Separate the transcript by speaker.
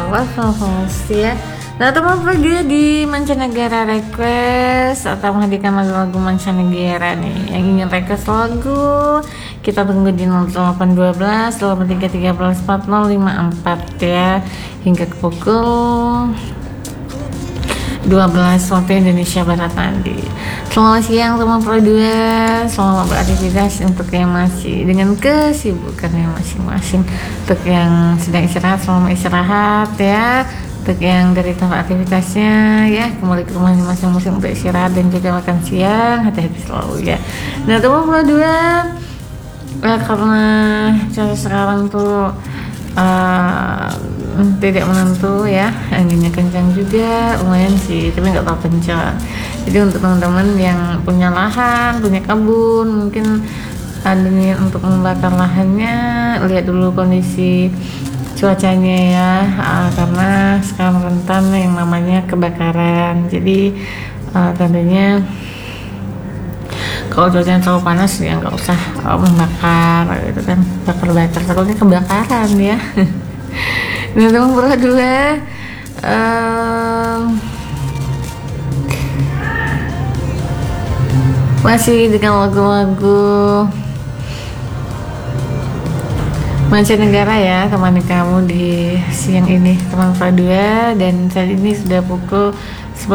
Speaker 1: work from home ya. Nah, teman-teman juga di mancanegara request atau menghadirkan lagu-lagu mancanegara nih yang ingin request lagu, kita tunggu di 0812 83 13 40 54 ya, hingga ke pukul 12 waktu Indonesia Barat nanti. Selamat siang teman-teman berdua, selamat beraktivitas untuk yang masih dengan kesibukannya masing-masing. Untuk yang sedang istirahat, selamat istirahat ya. Untuk yang dari tempat aktivitasnya ya, kembali ke rumahnya masing-masing untuk istirahat dan juga makan siang, hati-hati selalu ya. Nah teman-teman berdua, karena cuaca sekarang tuh tidak menentu ya, anginnya kencang juga lumayan sih, tapi nggak terlalu kencang. Jadi untuk teman-teman yang punya lahan, punya kebun, mungkin ada niat untuk membakar lahannya, lihat dulu kondisi cuacanya ya, karena sekarang rentan yang namanya kebakaran. Jadi tentunya kalau cuacanya terlalu panas ya nggak usah membakar gitu kan, bakar-bakar takutnya kebakaran ya. Nah teman berdua, masih dengan lagu-lagu mancanegara ya, temani kamu di siang ini teman berdua. Dan saat ini sudah pukul